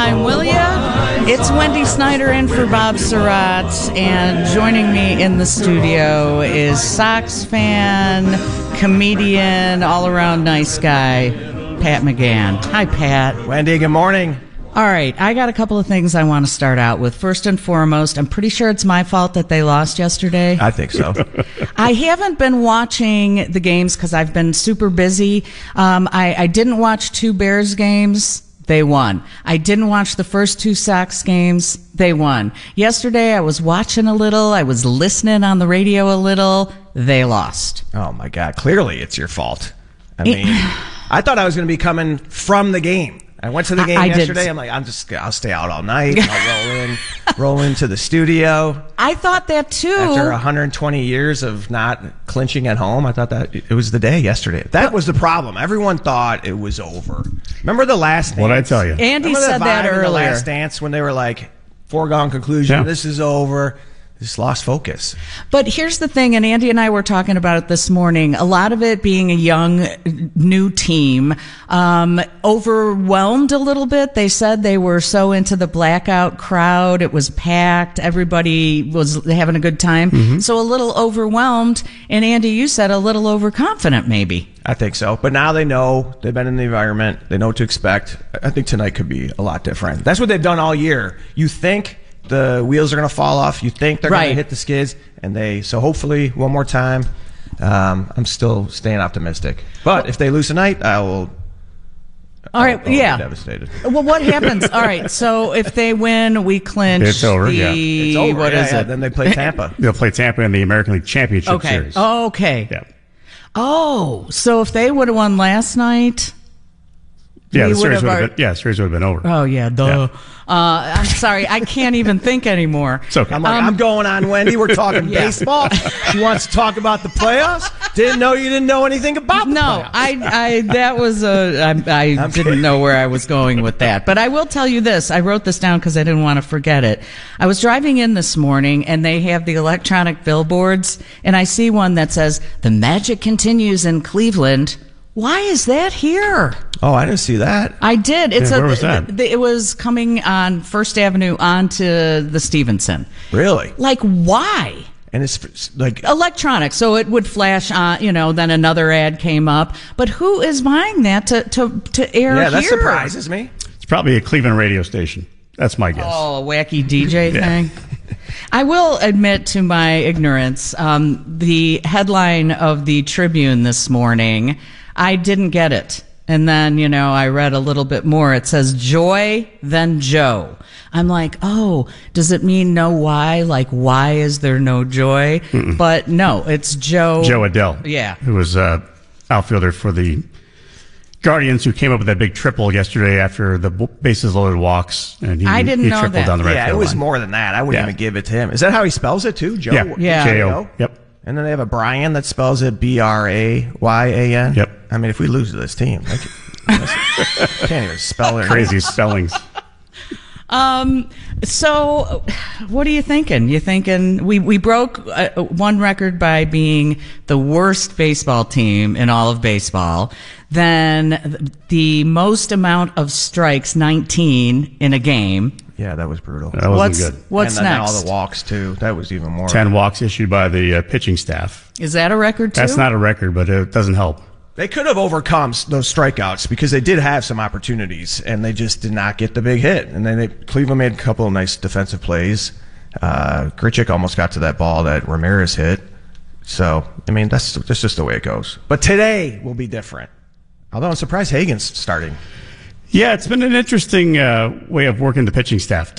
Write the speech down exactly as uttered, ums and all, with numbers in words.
time, will ya? It's Wendy Snyder in for Bob Surratt, and joining me in the studio is Sox fan, comedian, all-around nice guy, Pat McGann. Hi, Pat. Wendy, good morning. All right, I got a couple of things I want to start out with. First and foremost, I'm pretty sure it's my fault that they lost yesterday. I think so. I haven't been watching the games because I've been super busy. Um, I, I didn't watch two Bears games. They won. I didn't watch the first two Sox games. They won. Yesterday, I was watching a little. I was listening on the radio a little. They lost. Oh, my God. Clearly, it's your fault. I mean, I thought I was going to be coming from the game. I went to the game I, I yesterday. did. I'm like, I'm just, I'll stay out all night. I'll roll in, roll into the studio. I thought that too. After one hundred twenty years of not clinching at home, I thought that it was the day yesterday. That was the problem. Everyone thought it was over. Remember the Last Dance? What'd I tell you? Andy Remember said that vibe in earlier. The Last Dance when they were like, foregone conclusion, Yeah. this is over. Just lost focus. But here's the thing, and Andy and I were talking about it this morning. A lot of it being a young, new team, um, overwhelmed a little bit. They said they were so into the blackout crowd. It was packed. Everybody was having a good time. Mm-hmm. So a little overwhelmed. And Andy, you said a little overconfident, maybe. I think so. But now they know. They've been in the environment. They know what to expect. I think tonight could be a lot different. That's what they've done all year. You think the wheels are going to fall off. You think they're right. going to hit the skids, and they. So hopefully, one more time. Um, I'm still staying optimistic. But if they lose tonight, I will. All right, I'll, I'll yeah. Be devastated. Well, what happens? All right, so if they win, we clinch. It's over, the, yeah. It's over. What yeah, is yeah. it? Then they play Tampa. They'll play Tampa in the American League Championship Okay. Series. Okay. Yeah. Oh, so if they would have won last night. Yeah, we the series have would have our- been, yeah, the series would have been over. Oh, yeah, duh. Yeah. Uh, I'm sorry, I can't even think anymore. It's okay. I'm like, Um, I'm going on, Wendy. We're talking Yeah. baseball. She wants to talk about the playoffs. Didn't know you didn't know anything about the No, playoffs. I, I, that was a, I, I didn't kidding. know where I was going with that. But I will tell you this. I wrote this down because I didn't want to forget it. I was driving in this morning and they have the electronic billboards and I see one that says, "The magic continues in Cleveland." Why is that here? Oh, I didn't see that. I did. It's Yeah, a, where was that? th- It was coming on First Avenue onto the Stevenson. Really? Like, why? And it's like, Electronic, so it would flash on, you know, then another ad came up. But who is buying that to, to, to air yeah, that here? surprises me. It's probably a Cleveland radio station. That's my guess. Oh, a wacky D J Yeah. thing. I will admit to my ignorance, um, the headline of the Tribune this morning, I didn't get it. And then, you know, I read a little bit more. It says Joy, then Joe. I'm like, oh, does it mean no why? Like, why is there no joy? Mm-mm. But no, it's Joe. Joe Adele. Yeah. Who was uh, outfielder for the Guardians, who came up with that big triple yesterday after the bases loaded walks. And he, I didn't he know tripled that. down the right Yeah, it field was line. more than that. I wouldn't Yeah. even give it to him. Is that how he spells it too? Joe? Yeah. Yeah. J O. Yep. And then they have a Brian that spells it B R A Y A N. Yep. I mean, if we lose to this team, I can, can't even spell their name. Crazy spellings. Um, so what are you thinking? You thinking we, we broke uh, one record by being the worst baseball team in all of baseball. Then the most amount of strikes, nineteen in a game. Yeah, that was brutal. That wasn't What's, good. what's and then next? all the walks too. That was even more. Ten walks issued by the uh, pitching staff. Is that a record too? That's not a record, but it doesn't help. They could have overcome s- those strikeouts because they did have some opportunities and they just did not get the big hit. And then they, Cleveland made a couple of nice defensive plays. Uh, Grichuk almost got to that ball that Ramirez hit. So, I mean, that's, that's just the way it goes. But today will be different. Although I'm surprised Hagen's starting. Yeah, it's been an interesting uh, way of working the pitching staff.